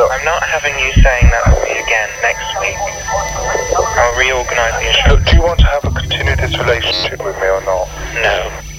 I'm not having you saying that to me again next week. I'll reorganise the Look, insurance. do you want to have a continue this relationship with me or not? No.